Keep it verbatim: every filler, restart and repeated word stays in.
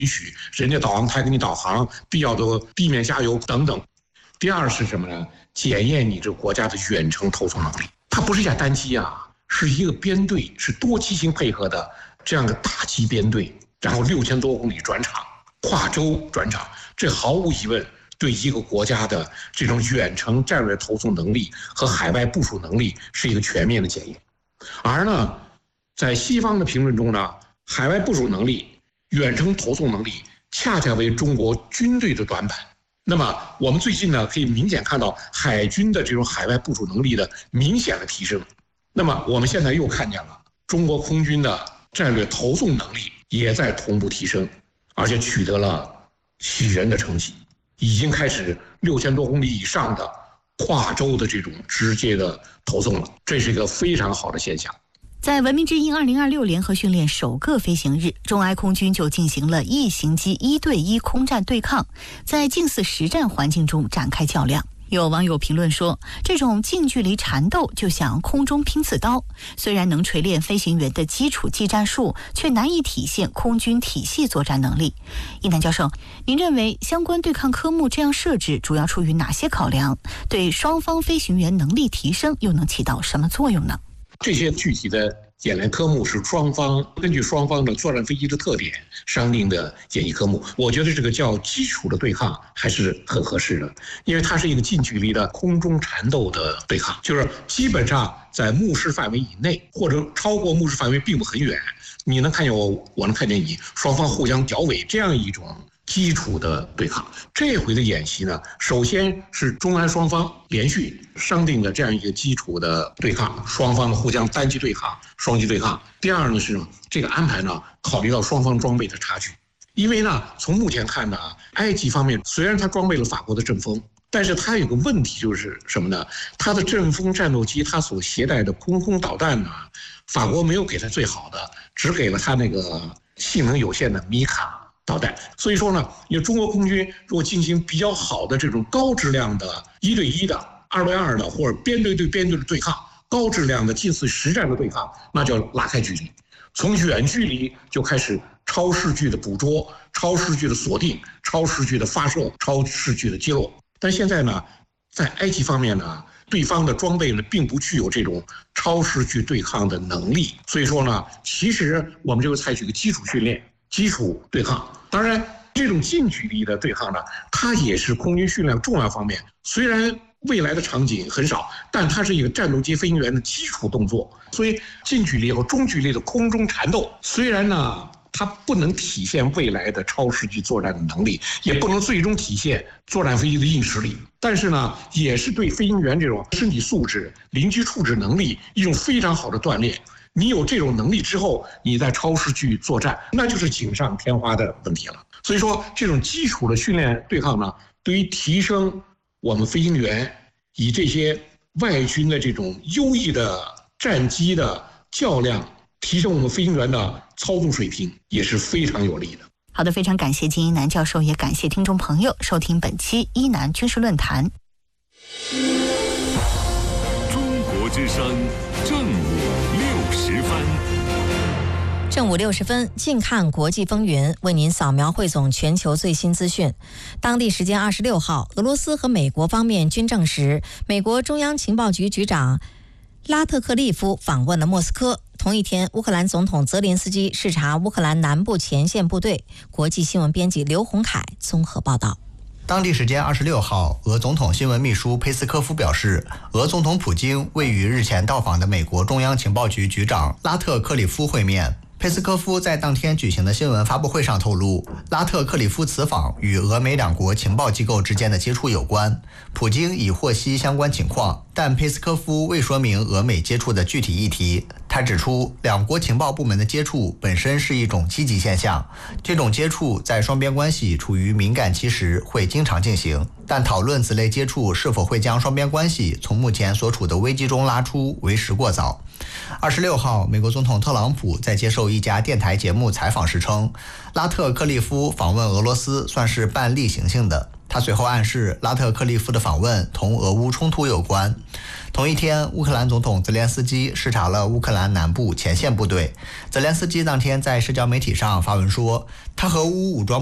允许，人家导航台给你导航，必要的地面加油等等。第二是什么呢？检验你这个国家的远程投送能力。它不是一架单机啊，是一个编队，是多机型配合的这样的大机编队，然后六千多公里转场，跨州转场，这毫无疑问对一个国家的这种远程战略投送能力和海外部署能力是一个全面的检验。而呢，在西方的评论中呢，海外部署能力、远程投送能力恰恰为中国军队的短板。那么我们最近呢，可以明显看到海军的这种海外部署能力的明显的提升。那么我们现在又看见了中国空军的战略投送能力也在同步提升，而且取得了喜人的成绩，已经开始六千多公里以上的跨州的这种直接的投送了，这是一个非常好的现象。 在文明之鹰二零二六联合训练首个飞行日，中埃空军就进行了异型机一对一空战对抗，在近似实战环境中展开较量。有网友评论说，这种近距离缠斗就像空中拼刺刀，虽然能锤炼飞行员的基础技战术，却难以体现空军体系作战能力。一楠教授，您认为相关对抗科目这样设置主要出于哪些考量？对双方飞行员能力提升又能起到什么作用呢？ 这些具体的演练科目是双方根据双方的作战飞机的特点商定的演绎科目。我觉得这个叫基础的对抗还是很合适的，因为它是一个近距离的空中缠斗的对抗，就是基本上在目视范围以内，或者超过目视范围并不很远，你能看见我，我能看见你，双方互相绞尾，这样一种基础的对抗。这回的演习呢，首先是中埃双方连续商定的这样一个基础的对抗，双方互相单机对抗、双机对抗。第二呢是这个安排呢，考虑到双方装备的差距，因为呢，从目前看呢，埃及方面虽然它装备了法国的阵风，但是它有个问题就是什么呢？它的阵风战斗机它所携带的空空导弹呢，法国没有给它最好的，只给了它那个性能有限的米卡导弹。所以说呢，因为中国空军如果进行比较好的这种高质量的一对一的、二对二的或者编队对编队的对抗，高质量的近似实战的对抗，那就要拉开距离，从远距离就开始超视距的捕捉、超视距的锁定、超视距的发射、超视距的击落。但现在呢，在埃及方面呢，对方的装备呢并不具有这种超视距对抗的能力，所以说呢，其实我们就会采取一个基础训练、基础对抗。当然，这种近距离的对抗呢，它也是空军训练重要方面。虽然未来的场景很少，但它是一个战斗机飞行员的基础动作。所以近距离和中距离的空中缠斗，虽然呢它不能体现未来的超视距作战的能力，也不能最终体现作战飞机的硬实力，但是呢，也是对飞行员这种身体素质、临机处置能力一种非常好的锻炼。你有这种能力之后，你在超视距作战，那就是锦上添花的问题了。所以说，这种基础的训练对抗呢，对于提升我们飞行员以这些外军的这种优异的战机的较量，提升我们飞行员的操纵水平也是非常有利的。 好的，非常感谢金一楠教授，也感谢听众朋友收听本期一楠军事论坛。 中国之声正午六十分。 正午六十分，近看国际风云，为您扫描汇总全球最新资讯。当地时间二十六号，俄罗斯和美国方面均证实，美国中央情报局局长拉特克利夫访问了莫斯科。同一天，乌克兰总统泽连斯基视察乌克兰南部前线部队。国际新闻编辑刘洪凯综合报道。 当地时间二十六号，俄总统新闻秘书佩斯科夫表示，俄总统普京未与日前到访的美国中央情报局局长拉特克里夫会面。佩斯科夫在当天举行的新闻发布会上透露，拉特克里夫此访与俄美两国情报机构之间的接触有关，普京已获悉相关情况，但佩斯科夫未说明俄美接触的具体议题。他指出，两国情报部门的接触本身是一种积极现象，这种接触在双边关系处于敏感期时会经常进行，但讨论此类接触是否会将双边关系从目前所处的危机中拉出，为时过早。二十六号，美国总统特朗普在接受一家电台节目采访时称，拉特克利夫访问俄罗斯算是半例行性的。他随后暗示，拉特克利夫的访问同俄乌冲突有关。 同一天，乌克兰总统泽连斯基视察了乌克兰南部前线部队。泽连斯基当天在社交媒体上发文说，他和乌武装